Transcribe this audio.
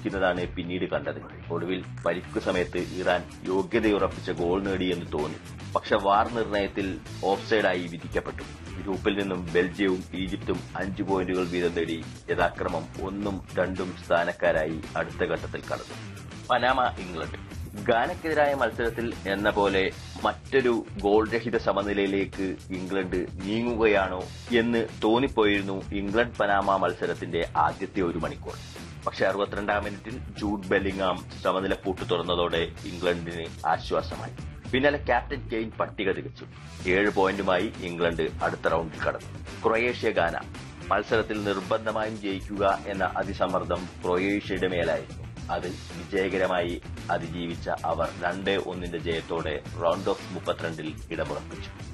ഇരിക്കുന്നതാണ് പിന്നീട് കണ്ടത്. ഒടുവിൽ പരിക്കു സമയത്ത് ഇറാൻ യോഗ്യതയുറപ്പിച്ച ഗോൾ നേടിയെന്ന് തോന്നി. പക്ഷെ വാർ നിർണയത്തിൽ ഓഫ്സൈഡായി വിധിക്കപ്പെട്ടു. ഗ്രൂപ്പിൽ നിന്നും ബെൽജിയവും ഈജിപ്തും 5 പോയിന്റുകൾ വീതം നേടി യഥാക്രമം 1ഉം 2ഉം സ്ഥാനക്കാരായി അടുത്ത ഘട്ടത്തിൽ കടന്നു. Panama England. ഗാനക്കെതിരായ മത്സരത്തിൽ എന്ന പോലെ മറ്റൊരു ഗോൾ രഹിത സമനിലയിലേക്ക് ഇംഗ്ലണ്ട് നീങ്ങുകയാണോ എന്ന് തോന്നിപ്പോയിരുന്നു ഇംഗ്ലണ്ട് പനാമ മത്സരത്തിന്റെ ആദ്യത്തെ 1 മണിക്കൂർ. പക്ഷെ 62-ാം മിനിറ്റിൽ ജൂഡ് ബെല്ലിംഗാം സമനില പൂട്ട് തുറന്നതോടെ ഇംഗ്ലണ്ടിന് ആശ്വാസമായി. പിന്നാലെ ക്യാപ്റ്റൻ കെയ്ൻ പട്ടിക തികച്ചു. 7 പോയിന്റുമായി ഇംഗ്ലണ്ട് അടുത്ത റൌണ്ടിൽ കടന്നു. ക്രൊയേഷ്യ ഗാന. മത്സരത്തിൽ നിർബന്ധമായും ജയിക്കുക എന്ന അതിസമ്മർദ്ദം ക്രൊയേഷ്യയുടെ മേലായിരുന്നു. അത് വിജയകരമായി അതിജീവിച്ച അവർ 2-1 ജയത്തോടെ റൗണ്ട് ഓഫ് 32 ഇടമുറപ്പിച്ചു.